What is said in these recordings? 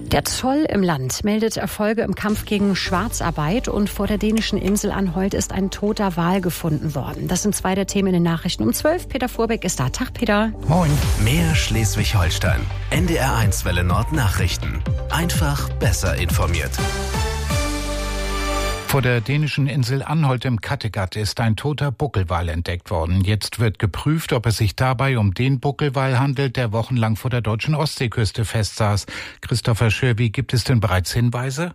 Der Zoll im Land meldet Erfolge im Kampf gegen Schwarzarbeit und vor der dänischen Insel Anholt ist ein toter Wal gefunden worden. Das sind zwei der Themen in den Nachrichten um 12. Peter Vorbeck ist da. Tag, Peter. Moin. Mehr Schleswig-Holstein. NDR1 Welle Nord Nachrichten. Einfach besser informiert. Vor der dänischen Insel Anholt im Kattegat ist ein toter Buckelwal entdeckt worden. Jetzt wird geprüft, ob es sich dabei um den Buckelwal handelt, der wochenlang vor der deutschen Ostseeküste festsaß. Christopher Schör, wie gibt es denn bereits Hinweise?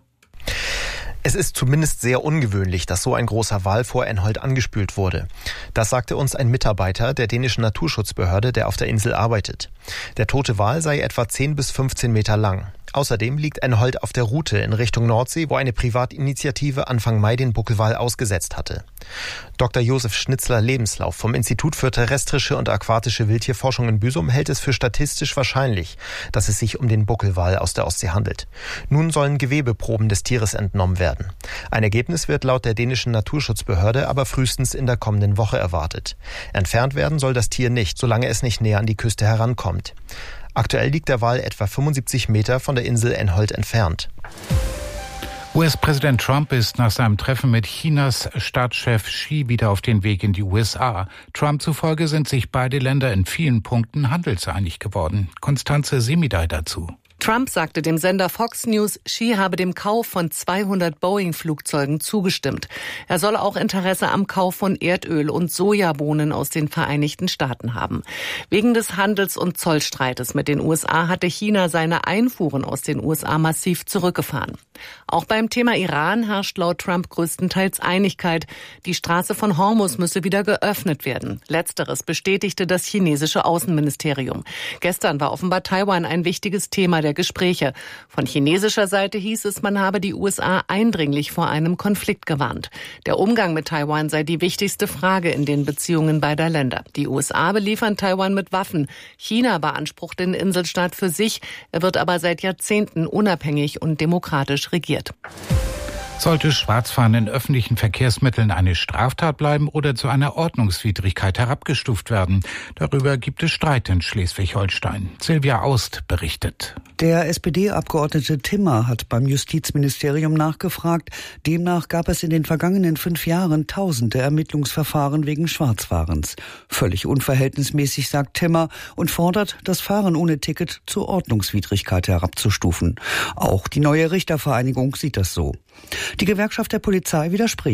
Es ist zumindest sehr ungewöhnlich, dass so ein großer Wal vor Anholt angespült wurde. Das sagte uns ein Mitarbeiter der dänischen Naturschutzbehörde, der auf der Insel arbeitet. Der tote Wal sei etwa 10 bis 15 Meter lang. Außerdem liegt Anholt auf der Route in Richtung Nordsee, wo eine Privatinitiative Anfang Mai den Buckelwal ausgesetzt hatte. Dr. Josef Schnitzler-Lebenslauf vom Institut für terrestrische und aquatische Wildtierforschung in Büsum hält es für statistisch wahrscheinlich, dass es sich um den Buckelwal aus der Ostsee handelt. Nun sollen Gewebeproben des Tieres entnommen werden. Ein Ergebnis wird laut der dänischen Naturschutzbehörde aber frühestens in der kommenden Woche erwartet. Entfernt werden soll das Tier nicht, solange es nicht näher an die Küste herankommt. Aktuell liegt der Wal etwa 75 Meter von der Insel Anholt entfernt. US-Präsident Trump ist nach seinem Treffen mit Chinas Staatschef Xi wieder auf den Weg in die USA. Trump zufolge sind sich beide Länder in vielen Punkten handelseinig geworden. Constanze Semidey dazu. Trump sagte dem Sender Fox News, Xi habe dem Kauf von 200 Boeing-Flugzeugen zugestimmt. Er soll auch Interesse am Kauf von Erdöl und Sojabohnen aus den Vereinigten Staaten haben. Wegen des Handels- und Zollstreites mit den USA hatte China seine Einfuhren aus den USA massiv zurückgefahren. Auch beim Thema Iran herrscht laut Trump größtenteils Einigkeit. Die Straße von Hormuz müsse wieder geöffnet werden. Letzteres bestätigte das chinesische Außenministerium. Gestern war offenbar Taiwan ein wichtiges Thema der Gespräche. Von chinesischer Seite hieß es, man habe die USA eindringlich vor einem Konflikt gewarnt. Der Umgang mit Taiwan sei die wichtigste Frage in den Beziehungen beider Länder. Die USA beliefern Taiwan mit Waffen. China beansprucht den Inselstaat für sich. Er wird aber seit Jahrzehnten unabhängig und demokratisch regiert. Sollte Schwarzfahren in öffentlichen Verkehrsmitteln eine Straftat bleiben oder zu einer Ordnungswidrigkeit herabgestuft werden? Darüber gibt es Streit in Schleswig-Holstein. Silvia Aust berichtet. Der SPD-Abgeordnete Timmer hat beim Justizministerium nachgefragt. Demnach gab es in den vergangenen 5 Jahren tausende Ermittlungsverfahren wegen Schwarzfahrens. Völlig unverhältnismäßig, sagt Timmer und fordert, das Fahren ohne Ticket zur Ordnungswidrigkeit herabzustufen. Auch die neue Richtervereinigung sieht das so. Die Gewerkschaft der Polizei widerspricht.